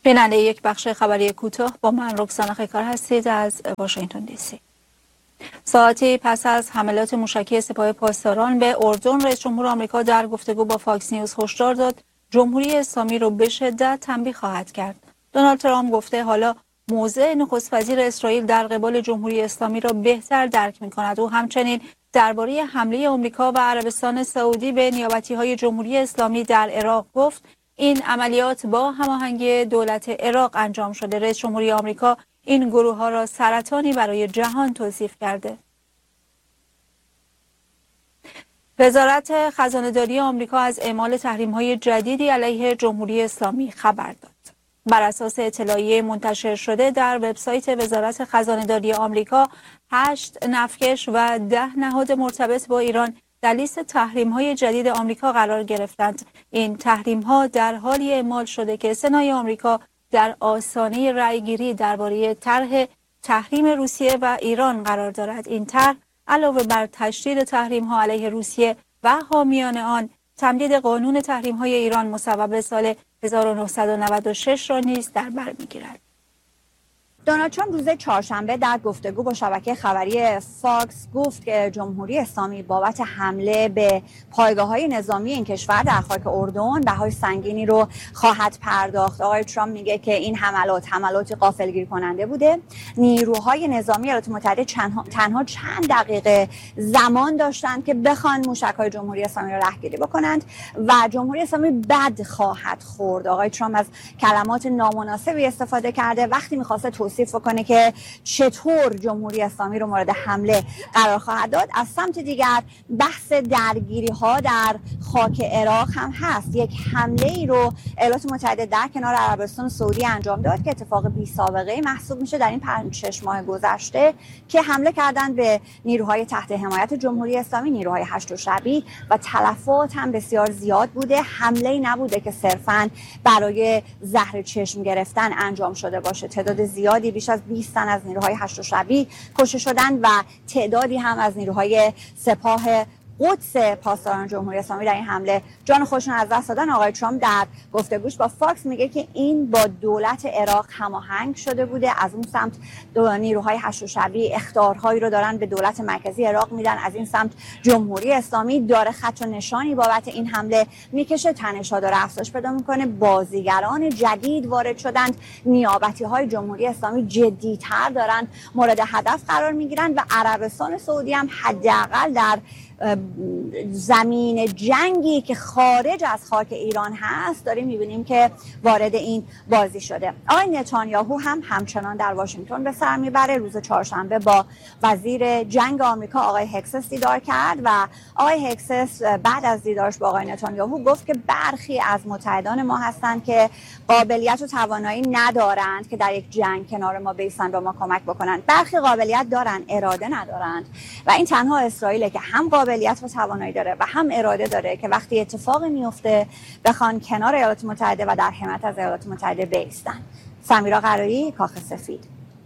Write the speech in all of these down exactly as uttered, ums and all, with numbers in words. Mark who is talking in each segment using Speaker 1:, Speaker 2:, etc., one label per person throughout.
Speaker 1: بیننده یک بخش خبری کوتاه با من رکسانا خیکار هستید از واشنگتن دی سی. ساعتی پس از حملات موشکی سپاه پاسداران به اردن، رئیس جمهور آمریکا در گفتگو با فاکس نیوز هشدار داد جمهوری اسلامی رو به شدت تنبیه خواهد کرد. دونالد ترامپ گفته حالا موضع نخست وزیر اسرائیل در قبال جمهوری اسلامی را بهتر درک می‌کند. او همچنین درباره حمله آمریکا و عربستان سعودی به نیابتی‌های جمهوری اسلامی در عراق گفت این عملیات با هماهنگی دولت عراق انجام شده. رئیس جمهوری آمریکا این گروه ها را سرطانی برای جهان توصیف کرده. وزارت خزانه‌داری آمریکا از اعمال تحریم‌های جدیدی علیه جمهوری اسلامی خبر داد. بر اساس اطلاعیه منتشر شده در وبسایت وزارت خزانه‌داری آمریکا، هشت نفتکش و ده نهاد مرتبط با ایران در لیست تحریم‌های جدید آمریکا قرار گرفتند. این تحریم‌ها در حالی اعمال شده که سنای آمریکا در آستانه رأیگیری درباره طرح تحریم روسیه و ایران قرار دارد. این طرح علاوه بر تشدید تحریم‌ها علیه روسیه و حامیان آن، تمدید قانون تحریم‌های ایران مصوب سال هزار و نهصد و نود و شش را نیز در بر می‌گیرد.
Speaker 2: دونالد ترامپ روز چهارشنبه در گفتگو با شبکه خبری فاکس گفت که جمهوری اسلامی بابت حمله به پایگاه‌های نظامی این کشور در خاک اردن بهای سنگینی رو خواهد پرداخت. آقای ترامپ میگه که این حملات حملات غافلگیر کننده بوده. نیروهای نظامی ایالات متحده تنها چند دقیقه زمان داشتند که بخوان موشک‌های جمهوری اسلامی رو رهگیری بکنند و جمهوری اسلامی بد خواهد خورد. آقای ترامپ از کلمات نامناسبی استفاده کرده وقتی می‌خواسته توصیف کنه که چطور جمهوری اسلامی رو مورد حمله قرار خواهد داد. از سمت دیگر بحث درگیری ها در خاک عراق هم هست. یک حمله ای رو ایالات متحده در کنار عربستان سعودی انجام داد که اتفاق بی سابقه محسوب میشه در این پنج شش ماه گذشته که حمله کردن به نیروهای تحت حمایت جمهوری اسلامی، نیروهای هشت و تلفات هم بسیار زیاد بوده. حمله ای نبوده که صرفاً برای زهر چشم گرفتن انجام شده باشه. تعداد زیادی بیش از بیست تن از نیروهای هشت شبی کشته شدند و تعدادی هم از نیروهای سپاه قدس پاسداران جمهوری اسلامی در این حمله جان خودشون از دست دادن. آقای ترامپ در گفتگوش با فاکس میگه که این با دولت عراق هماهنگ شده بوده. از اون سمت نیروهای هشت شبی اخطارهایی رو دارن به دولت مرکزی عراق میدن، از این سمت جمهوری اسلامی داره خط و نشانی بابت این حمله میکشه. تنش‌ها داره افزایش پیدا میکنه. بازیگران جدید وارد شدند. نیابتی‌های جمهوری اسلامی جدی‌تر دارن مورد هدف قرار میگیرن و عربستان سعودی هم حداقل در زمین جنگی که خارج از خاک ایران هست داریم میبینیم که وارد این بازی شده. آقای نتانیاهو هم همچنان در واشنگتن به سر میبره. روز چهارشنبه با وزیر جنگ آمریکا آقای هکسس دیدار کرد و آقای هکسس بعد از دیدارش با آقای نتانیاهو گفت که برخی از متحدان ما هستند که قابلیت و توانایی ندارند که در یک جنگ کنار ما بیستند و ما کمک بکنند. برخی قابلیت دارن، اراده ندارند و این تنها اسرائیل که هم قابلیت و توانایی داره و هم اراده داره که وقتی اتفاقی میفته بخوان کنار ایالات متحده و در حمایت از ایالات متحده بایستن. سمیرا قرایی، کاخ سفید.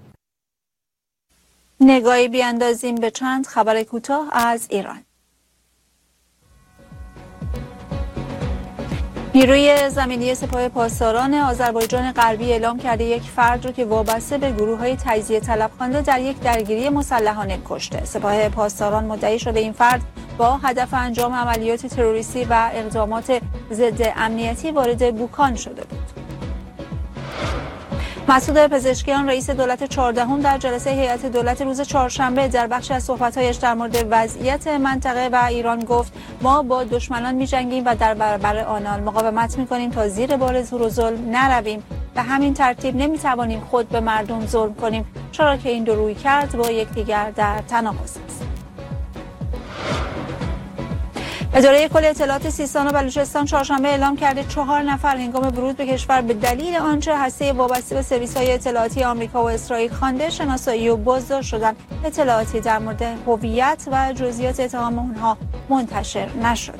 Speaker 1: نگاهی بیاندازیم به چند خبر کوتاه از ایران. نیروی زمینی سپاه پاسداران آذربایجان غربی اعلام کرده یک فرد رو که وابسته به گروه‌های تجزیه طلب خوانده در یک درگیری مسلحانه کشته. سپاه پاسداران مدعی شده این فرد با هدف انجام عملیات تروریستی و اقدامات ضد امنیتی وارد بوکان شده بود. مسعود پزشکیان رئیس دولت چهاردهم در جلسه هیئت دولت روز چهارشنبه در بخشی از صحبت‌هایش در مورد وضعیت منطقه و ایران گفت ما با دشمنان می‌جنگیم و در برابر آنان مقاومت می‌کنیم تا زیر بار زور و ظلم نرویم. به همین ترتیب نمی‌توانیم خود به مردم ظلم کنیم چرا که این دو روی کرد با یکدیگر در تناقض است. اداره کل اطلاعات سیستان و بلوچستان چهارشنبه اعلام کرده چهار نفر هنگام ورود به کشور به دلیل آنچه هسته وابسته به سرویس‌های اطلاعاتی آمریکا و اسرائیل خوانده شناسایی و بازداشت شدند. اطلاعاتی در مورد هویت و جزئیات اتهام آنها منتشر نشد.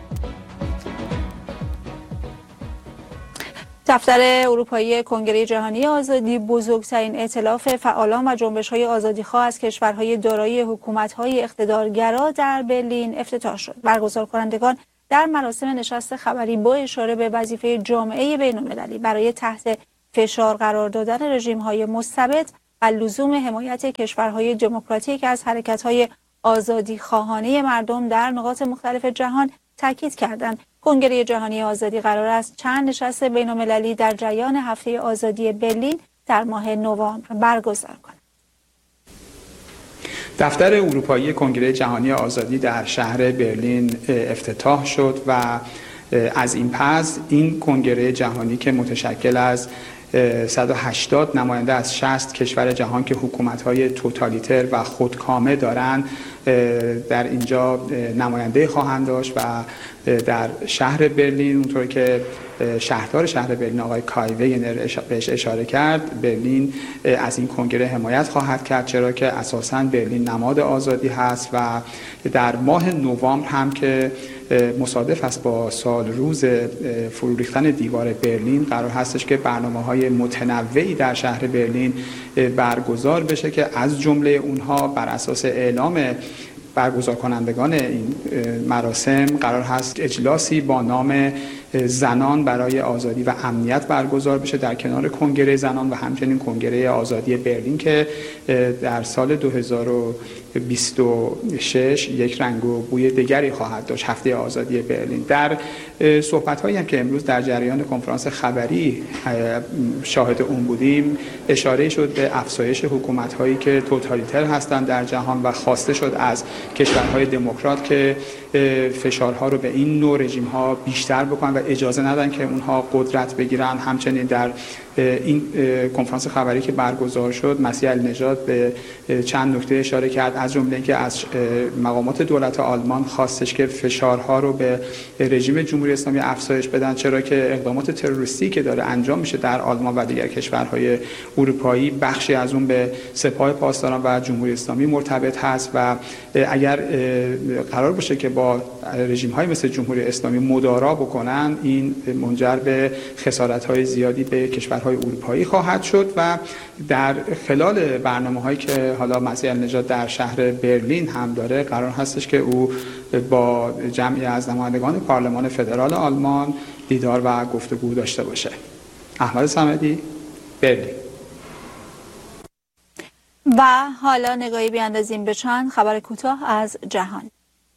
Speaker 1: دفتر اروپایی کنگره جهانی آزادی بزرگترین ائتلاف فعالان و جنبش‌های آزادیخواه از کشورهای دارای حکومت‌های اقتدارگرا در برلین افتتاح شد. برگزار کنندگان در مراسم نشست خبری با اشاره به وظیفه جامعه بین‌المللی برای تحت فشار قرار دادن رژیم‌های مستبد و لزوم حمایت کشورهای دموکراتیک از حرکت‌های آزادی خواهانه مردم در نقاط مختلف جهان تاکید کردند. کنگره جهانی آزادی قرار است چند نشست بین‌المللی در جریان هفته آزادی برلین در ماه نوامبر برگزار کند.
Speaker 3: دفتر اروپایی کنگره جهانی آزادی در شهر برلین افتتاح شد و از این پس این کنگره جهانی که متشکل از صد و هشتاد نماینده از شصت کشور جهان که حکومت‌های توتالیتر و خودکامه دارند در اینجا نماینده خواهند داشت و در شهر برلین اونطور که شهردار شهر برلین آقای کای وگنر بهش اشاره کرد، برلین از این کنگره حمایت خواهد کرد، چرا که اساساً برلین نماد آزادی هست و در ماه نوامبر هم که مصادف است با سال روز فرو ریختن دیوار برلین قرار هستش که برنامه‌های متنوعی در شهر برلین برگزار بشه که از جمله اونها بر اساس اعلام برگزار کنندگان این مراسم قرار هست اجلاسی با نام زنان برای آزادی و امنیت برگزار بشه در کنار کنگره زنان و همچنین کنگره آزادی برلین که در سال دو هزار و بیست و شش یک رنگ و بوی دیگری خواهد داشت، هفته آزادی برلین. در صحبت‌هایی هم که امروز در جریان کنفرانس خبری شاهد اون بودیم اشاره شد به افزایش حکومت‌هایی که توتالیتر هستند در جهان و خواسته شد از کشورهای دموکرات که فشارها رو به این نوع رژیم‌ها بیشتر بکنن و اجازه ندن که اونها قدرت بگیرن. همچنین در این کنفرانس خبری که برگزار شد مسیح النژاد به چند نکته اشاره کرد، از جمله اینکه از مقامات دولت آلمان خواستش که فشارها رو به رژیم جمهوری اسلامی افزایش بدن، چرا که اقدامات تروریستی که داره انجام میشه در آلمان و دیگر کشورهای اروپایی بخشی از اون به سپاه پاسداران و جمهوری اسلامی مرتبط هست و اگر قرار باشه که با رژیم‌های مثل جمهوری اسلامی مدارا بکنن این منجر به خسارت‌های زیادی به کشورهای اروپایی خواهد شد و در خلال برنامه‌هایی که حالا مسیح النژاد در شهر برلین هم داره قرار هستش که او با جمعی از نمایندگان پارلمان فدرال آلمان دیدار و گفتگو داشته باشه. احمد صمدی، برلین.
Speaker 1: و حالا نگاهی بیاندازیم به چند خبر کوتاه از جهان.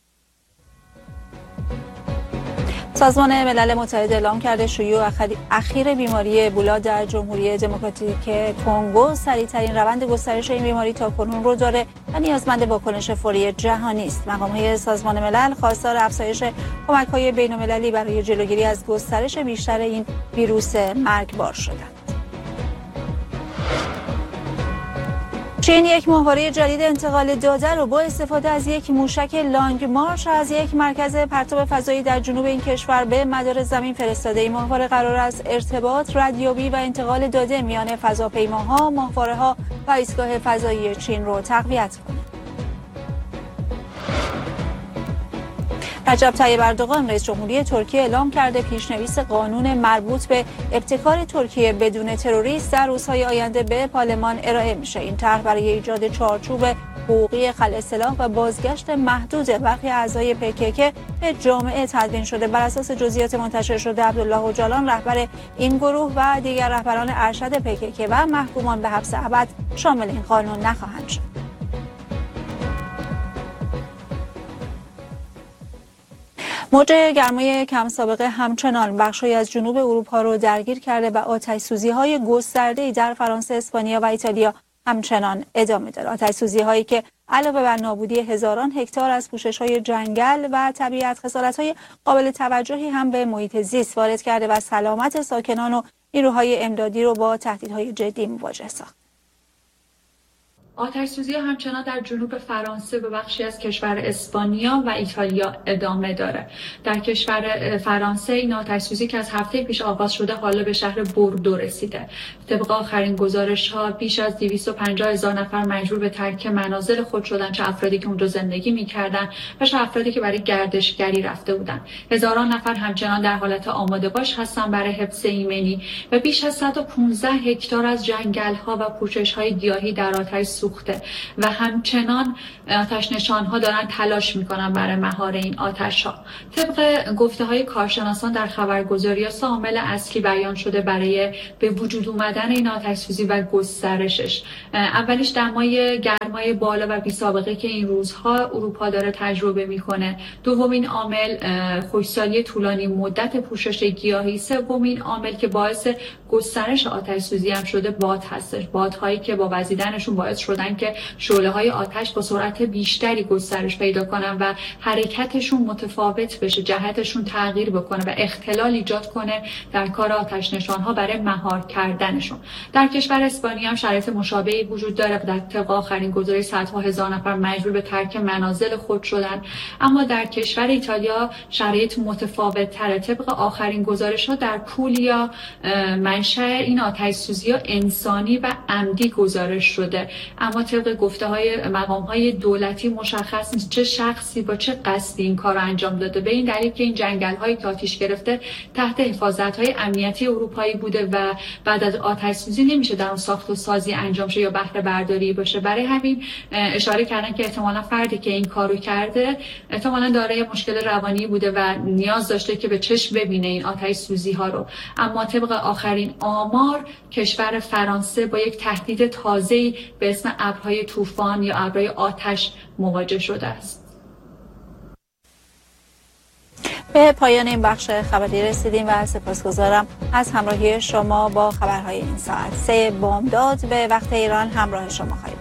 Speaker 1: سازمان ملل متحد اعلام کرده شیوع اخیر بیماری ابولا در جمهوری دموکراتیک کنگو سریع‌ترین روند گسترش این بیماری تاکنون رو داره و نیازمند واکنش فوری جهانی است. مقام‌های سازمان ملل خواستار افزایش کمک‌های بین‌المللی برای جلوگیری از گسترش بیشتر این ویروس مرگبار شدند. چین یک ماهواره جدید انتقال داده رو با استفاده از یک موشک لانگ مارش از یک مرکز پرتاب فضایی در جنوب این کشور به مدار زمین فرستاده. این ماهواره قرار است ارتباط، ردیابی و انتقال داده میان فضاپیماها، ماهواره‌ها و ایستگاه فضایی چین رو تقویت کند. رجب طیب اردوغان رئیس جمهوری ترکیه اعلام کرده پیشنویس قانون مربوط به ابتکار ترکیه بدون تروریست در روزهای آینده به پارلمان ارائه میشه. این طرح برای ایجاد چارچوب حقوقی خلع سلاح و بازگشت محدود برخی اعضای پی‌کی‌کی به جامعه تدوین شده. بر اساس جزئیات منتشر شده عبدالله اوجالان رهبر این گروه و دیگر رهبران ارشد پی‌کی‌کی و محکومان به حبس ابد شامل این قانون نخواهند شد. موج گرمای کم سابقه همچنان بخشی از جنوب اروپا رو درگیر کرده و آتش‌سوزی‌های گسترده‌ای در فرانسه، اسپانیا و ایتالیا همچنان ادامه داره. آتش‌سوزی‌هایی که علاوه بر نابودی هزاران هکتار از پوشش‌های جنگل و طبیعت، خسارت‌های قابل توجهی هم به محیط زیست وارد کرده و سلامت ساکنان و نیروهای امدادی رو با تهدیدهای جدی مواجه ساخت.
Speaker 4: آتش‌سوزی همچنان در جنوب فرانسه به بخشی از کشور اسپانیا و ایتالیا ادامه داره. در کشور فرانسه این آتش‌سوزی که از هفته پیش آغاز شده حالا به شهر بوردو رسیده. طبق آخرین گزارش‌ها بیش از دویست و پنجاه هزار نفر مجبور به ترک منازل خود شدن، چه افرادی که اونجا زندگی می‌کردن و چه افرادی که برای گردشگری رفته بودن. هزاران نفر همچنان در حالت آماده باش هستن برای حفظ ایمنی و بیش از صد و پانزده هکتار از جنگل‌ها و پوشش‌های گیاهی در آتش سوخته و همچنان آتش نشانها دارن تلاش میکنن برای مهار این آتش ها. طبق گفته های کارشناسان در خبرگزاری ها عامل اصلی بیان شده برای به وجود اومدن این آتش سوزی و گسترشش. اولیش دمای گرمای بالا و بی سابقه که این روزها اروپا داره تجربه میکنه. دومین عامل خشکسالی طولانی مدت پوشش گیاهی. سومین عامل که باعث گسترش آتش سوزی هم شده باد هستش. بادهایی که با وزیدنشون باعث شدن که شعله های آتش با سرعت بیشتری گسترش پیدا کنن و حرکتشون متفاوت بشه، جهتشون تغییر بکنه و اختلال ایجاد کنه در کار آتش نشانها برای مهار کردنشون. در کشور اسپانیا هم شرایط مشابهی وجود داره. در طبق آخرین گزارش صدها هزار نفر مجبور به ترک منازل خود شدن. اما در کشور ایتالیا شرایط متفاوت تره. طبق آخرین گزارش ها در پولیا منشأ این آتش سوزی ها انسانی و عمدی گزارش شده، اما طبق گفته های مقام های دولتی مشخص نیست چه شخصی با چه قصدی این کار رو انجام داده، به این دلیل که این جنگل هایی که آتش گرفته تحت حفاظت های امنیتی اروپایی بوده و بعد از آتش سوزی نمیشه در اون ساخت و سازی انجام شه یا بهره برداری باشه. برای همین اشاره کردن که احتمالاً فردی که این کارو کرده احتمالاً دارای مشکل روانی بوده و نیاز داشته که به چشم ببینه این آتش سوزی ها رو. اما طبق آخرین آمار کشور فرانسه با یک تهدید تازه‌ای به اسم ابرهای طوفان یا ابرهای آتش مواجه شده است.
Speaker 1: به پایان این بخش خبری رسیدیم و سپاسگزارم از همراهی شما با خبرهای این ساعت. سه بامداد به وقت ایران همراه شما خواهیم.